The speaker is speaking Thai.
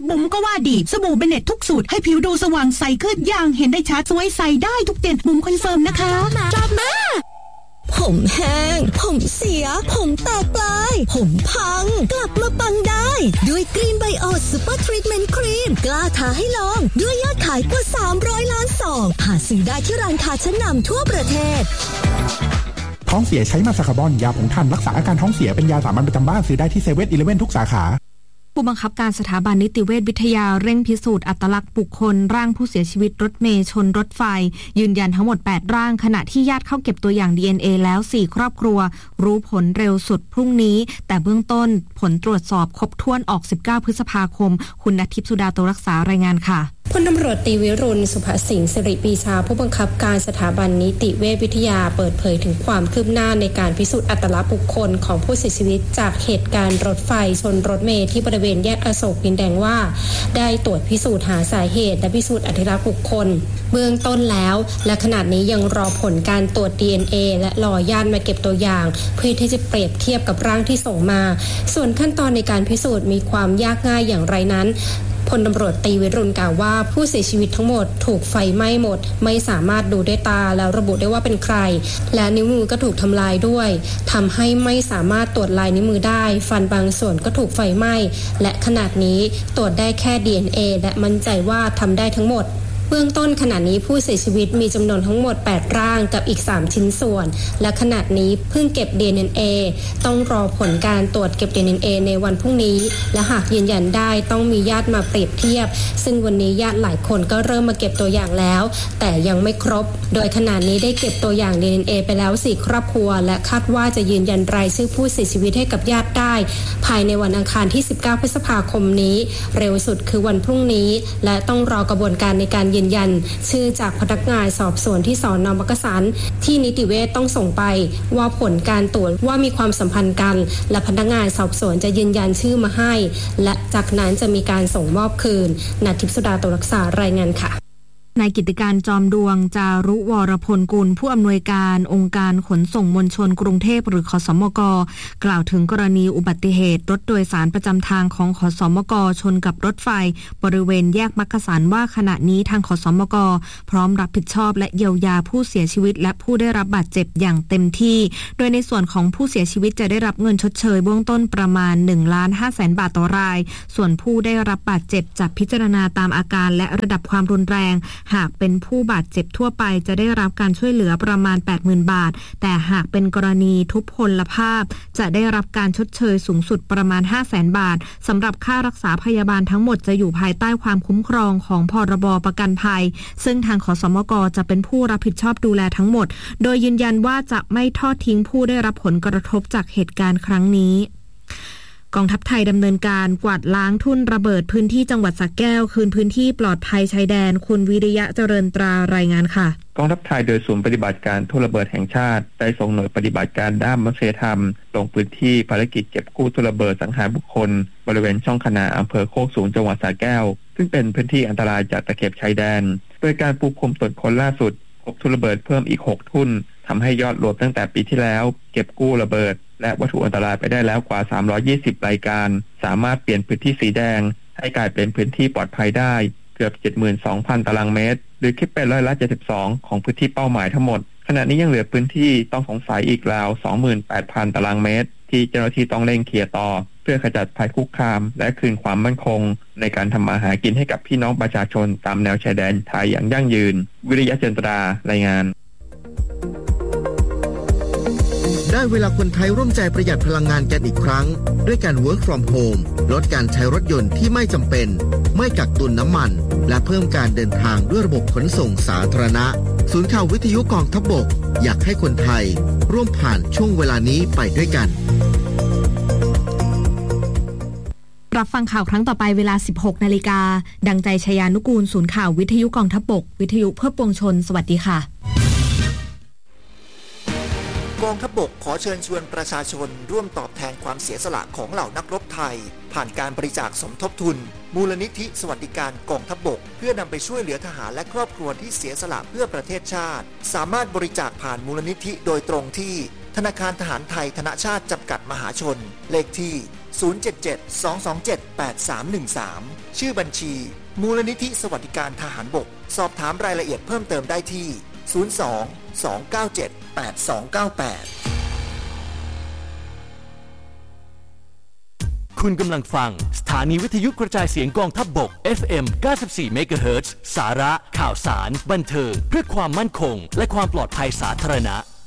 บุ๋มก็ว่าดีสบู่เบเน็ตทุกสูตรให้ผิวดูสว่างใสขึ้นอย่างเห็นได้ชัดสวยใสได้ทุกเดือนบุ๋มคอนเฟิร์มนะคะกลับมาผมแห้งผมเสียผมแตกปลายผมพังกลับมาปังได้ด้วยกรีนไบโอซูเปอร์ทรีทเมนต์ครีมกล้าท้าให้ลองด้วยยอดขายกว่า300 ล้านซองหาซื้อได้ที่ร้านค้าชั้นนำทั่วประเทศท้องเสียใช้มาซาคาร์บอนยาผงถ่านรักษาอาการท้องเสียเป็นยาสามัญประจำบ้านซื้อได้ที่เซเว่นอีเลฟเว่นทุกสาขาผู้บังคับการสถาบันนิติเวชวิทยาเร่งพิสูจน์อัตลักษณ์บุคคลร่างผู้เสียชีวิตรถเมล์ชนรถไฟยืนยันทั้งหมด8ร่างขณะที่ญาติเข้าเก็บตัวอย่าง DNA แล้ว4ครอบครัวรู้ผลเร็วสุดพรุ่งนี้แต่เบื้องต้นผลตรวจสอบครบถ้วนออก19พฤษภาคมคุณณทิพย์สุดาโตรักษารายงานค่ะพลตำรวจตรีวิรุณสุภสิงห์สิริปีชาผู้บังคับการสถาบันนิติเวชวิทยาเปิดเผยถึงความคืบหน้าในการพิสูจน์อัตลักษณ์บุคคลของผู้เสียชีวิตจากเหตุการณ์รถไฟชนรถเมล์ที่บริเวณแยกอโศกดินแดงว่าได้ตรวจพิสูจน์หาสาเหตุและพิสูจน์อัตลักษณ์บุคคลเบื้องต้นแล้วและขณะนี้ยังรอผลการตรวจ DNA และรอญาติมาเก็บตัวอย่างเพื่อที่จะเปรียบเทียบกับร่างที่ส่งมาส่วนขั้นตอนในการพิสูจน์มีความยากง่ายอย่างไรนั้นพลตำรวจตรีวิรุณกล่าวว่าผู้เสียชีวิตทั้งหมดถูกไฟไหม้หมดไม่สามารถดูด้วยตาแล้วระบุได้ว่าเป็นใครและนิ้วมือก็ถูกทำลายด้วยทำให้ไม่สามารถตรวจลายนิ้วมือได้ฟันบางส่วนก็ถูกไฟไหม้และขนาดนี้ตรวจได้แค่ DNA และมั่นใจว่าทำได้ทั้งหมดเบื้องต้นขณะนี้ผู้เสียชีวิตมีจำนวนทั้งหมด8ร่างกับอีก3ชิ้นส่วนและขณะนี้เพิ่งเก็บ DNA ต้องรอผลการตรวจเก็บ DNA ในวันพรุ่งนี้และหากยืนยันได้ต้องมีญาติมาเปรียบเทียบซึ่งวันนี้ญาติหลายคนก็เริ่มมาเก็บตัวอย่างแล้วแต่ยังไม่ครบโดยขณะนี้ได้เก็บตัวอย่าง DNA ไปแล้ว4ครอบครัวและคาดว่าจะยืนยันรายชื่อผู้เสียชีวิตให้กับญาติได้ภายในวันอังคารที่19พฤษภาคมนี้เร็วสุดคือวันพรุ่งนี้และต้องรอกระบวนการในการยืนยันชื่อจากพนักงานสอบสวนที่สน.มักกะสันที่นิติเวชต้องส่งไปว่าผลการตรวจว่ามีความสัมพันธ์กันและพนักงานสอบสวนจะยืนยันชื่อมาให้และจากนั้นจะมีการส่งมอบคืนณทิพย์สุดาโตรักษารายงานค่ะนายกิตติการจอมดวงจารุวรพลกุลผู้อำนวยการองค์การขนส่งมวลชนกรุงเทพหรือขสมกกล่าวถึงกรณีอุบัติเหตุรถโดยสารประจำทางของขสมกชนกับรถไฟบริเวณแยกมักกะสันว่าขณะนี้ทางขสมกพร้อมรับผิดชอบและเยียวยาผู้เสียชีวิตและผู้ได้รับบาดเจ็บอย่างเต็มที่โดยในส่วนของผู้เสียชีวิตจะได้รับเงินชดเชยเบื้องต้นประมาณ 1,500,000 บาทต่อรายส่วนผู้ได้รับบาดเจ็บจะพิจารณาตามอาการและระดับความรุนแรงหากเป็นผู้บาดเจ็บทั่วไปจะได้รับการช่วยเหลือประมาณ 80,000 บาทแต่หากเป็นกรณีทุพพลภาพจะได้รับการชดเชยสูงสุดประมาณ 500,000 บาทสำหรับค่ารักษาพยาบาลทั้งหมดจะอยู่ภายใต้ความคุ้มครองของพรบประกันภัยซึ่งทางขสมกจะเป็นผู้รับผิดชอบดูแลทั้งหมดโดยยืนยันว่าจะไม่ทอดทิ้งผู้ได้รับผลกระทบจากเหตุการณ์ครั้งนี้กองทัพไทยดำเนินการกวาดล้างทุ่นระเบิดพื้นที่จังหวัดสระแก้วคืนพื้นที่ปลอดภัยชายแดนคุณวิริยะเจริญตรารายงานค่ะกองทัพไทยโดยศูนย์ปฏิบัติการทุ่นระเบิดแห่งชาติได้ส่งหน่วยปฏิบัติการด้านมนุษยธรรมลงพื้นที่ภารกิจเก็บกู้ทุ่นระเบิดสังหารบุคคลบริเวณช่องขนาอำเภอโคกสูงจังหวัดสระแก้วซึ่งเป็นพื้นที่อันตรายจากตะเข็บชายแดนโดยการปูพรมตรวจค้นล่าสุดพบทุ่นระเบิดเพิ่มอีก6ทุ่นทำให้ยอดรวมตั้งแต่ปีที่แล้วเก็บกู้ระเบิดและวัตถุอันตรายไปได้แล้วกว่า320รายการสามารถเปลี่ยนพื้นที่สีแดงให้กลายเป็นพื้นที่ปลอดภัยได้เกือบ 72,000 ตารางเมตรหรือคิดเป็น72%ของพื้นที่เป้าหมายทั้งหมดขณะนี้ยังเหลือพื้นที่ต้องสงสัยอีกราว 28,000 ตารางเมตรที่เจ้าหน้าที่ต้องเร่งเคลียร์ต่อเพื่อขจัดภัยคุกคามและคืนความมั่นคงในการทำมาหากินให้กับพี่น้องประชาชนตามแนวชายแดนไทยอย่างยั่งยืนวิริยะเจริญตรารายงานได้เวลาคนไทยร่วมใจประหยัดพลังงานกันอีกครั้งด้วยการ Work from Home ลดการใช้รถยนต์ที่ไม่จำเป็นไม่กักตุนน้ำมันและเพิ่มการเดินทางด้วยระบบขนส่งสาธารณะศูนย์ข่าววิทยุกองทัพบกอยากให้คนไทยร่วมผ่านช่วงเวลานี้ไปด้วยกันรับฟังข่าวครั้งต่อไปเวลา 16 นาฬิกาดังใจชยานุกูลศูนย์ข่าววิทยุกองทัพบกวิทยุเพื่อปวงชนสวัสดีค่ะกองทัพบกขอเชิญชวนประชาชนร่วมตอบแทนความเสียสละของเหล่านักรบไทยผ่านการบริจาคสมทบทุนมูลนิธิสวัสดิการกองทัพบกเพื่อนำไปช่วยเหลือทหารและครอบครัวที่เสียสละเพื่อประเทศชาติสามารถบริจาคผ่านมูลนิธิโดยตรงที่ธนาคารทหารไทยธนชาติจำกัดมหาชนเลขที่077-227-8313ชื่อบัญชีมูลนิธิสวัสดิการทหารบกสอบถามรายละเอียดเพิ่มเติมได้ที่02-297-8298 คุณกำลังฟังสถานีวิทยุกระจายเสียงกองทัพบก FM 94 MHz สาระข่าวสารบันเทิงเพื่อความมั่นคงและความปลอดภัยสาธารณะ